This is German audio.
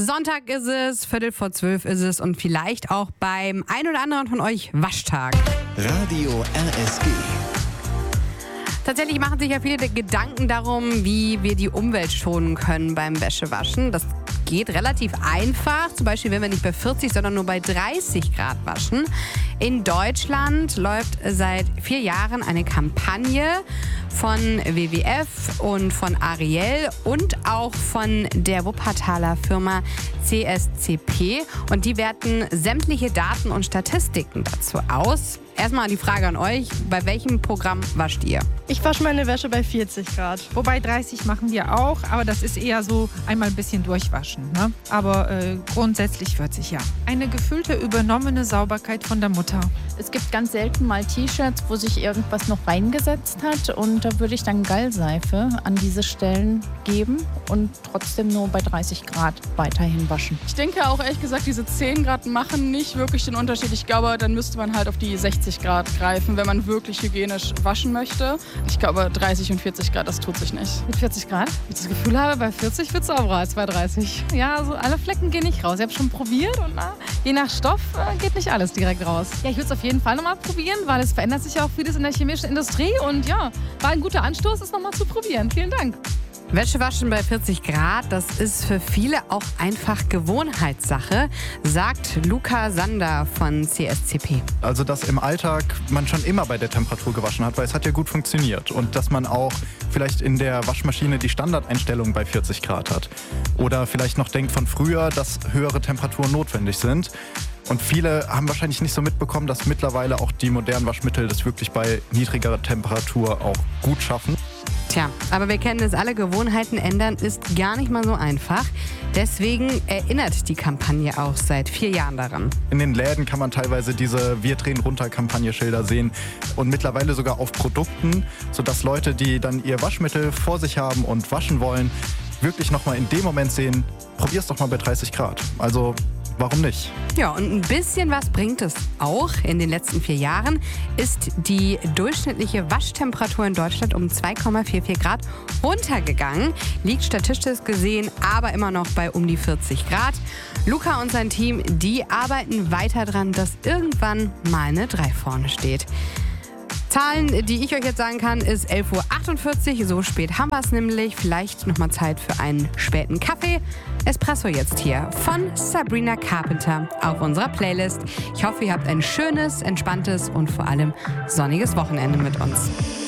Sonntag ist es, 11:45 ist es und vielleicht auch beim ein oder anderen von euch Waschtag. Radio RSG. Tatsächlich machen sich ja viele Gedanken darum, wie wir die Umwelt schonen können beim Wäschewaschen. Das geht relativ einfach, zum Beispiel wenn wir nicht bei 40, sondern nur bei 30 Grad waschen. In Deutschland läuft seit 4 Jahren eine Kampagne von WWF und von Ariel und auch von der Wuppertaler Firma CSCP. Und die werten sämtliche Daten und Statistiken dazu aus. Erstmal die Frage an euch, bei welchem Programm wascht ihr? Ich wasche meine Wäsche bei 40 Grad. Wobei 30 machen wir auch, aber das ist eher so einmal ein bisschen durchwaschen. Ne? Aber grundsätzlich 40, ja. Eine gefüllte, übernommene Sauberkeit von der Mutter. Es gibt ganz selten mal T-Shirts, wo sich irgendwas noch reingesetzt hat. Und da würde ich dann Gallseife an diese Stellen geben und trotzdem nur bei 30 Grad weiterhin waschen. Ich denke auch ehrlich gesagt, diese 10 Grad machen nicht wirklich den Unterschied. Ich glaube, dann müsste man halt auf die 60 Grad greifen, wenn man wirklich hygienisch waschen möchte. Ich glaube, 30 und 40 Grad, das tut sich nicht. Mit 40 Grad? Ich das Gefühl habe, bei 40 wird es sauberer als bei 30. Ja, also alle Flecken gehen nicht raus. Ich habe schon probiert und je nach Stoff geht nicht alles direkt raus. Ja, ich würde es auf jeden Fall nochmal probieren, weil es verändert sich ja auch vieles in der chemischen Industrie. Und ja, war ein guter Anstoß, es nochmal zu probieren. Vielen Dank. Wäsche waschen bei 40 Grad, das ist für viele auch einfach Gewohnheitssache, sagt Luca Sander von CSCP. Also, dass im Alltag man schon immer bei der Temperatur gewaschen hat, weil es hat ja gut funktioniert. Und dass man auch vielleicht in der Waschmaschine die Standardeinstellung bei 40 Grad hat. Oder vielleicht noch denkt von früher, dass höhere Temperaturen notwendig sind. Und viele haben wahrscheinlich nicht so mitbekommen, dass mittlerweile auch die modernen Waschmittel das wirklich bei niedrigerer Temperatur auch gut schaffen. Tja, aber wir kennen es alle, Gewohnheiten ändern ist gar nicht mal so einfach. Deswegen erinnert die Kampagne auch seit 4 Jahren daran. In den Läden kann man teilweise diese Wir drehen runter Kampagne-Schilder sehen und mittlerweile sogar auf Produkten, sodass Leute, die dann ihr Waschmittel vor sich haben und waschen wollen, wirklich nochmal in dem Moment sehen, probier's doch mal bei 30 Grad. Also warum nicht? Ja, und ein bisschen was bringt es auch. In den letzten 4 Jahren ist die durchschnittliche Waschtemperatur in Deutschland um 2,44 Grad runtergegangen. Liegt statistisch gesehen aber immer noch bei um die 40 Grad. Luca und sein Team, die arbeiten weiter dran, dass irgendwann mal eine 3 vorne steht. Zahlen, die ich euch jetzt sagen kann, ist 11:48 Uhr. So spät haben wir es nämlich. Vielleicht nochmal Zeit für einen späten Kaffee. Espresso jetzt hier von Sabrina Carpenter auf unserer Playlist. Ich hoffe, ihr habt ein schönes, entspanntes und vor allem sonniges Wochenende mit uns.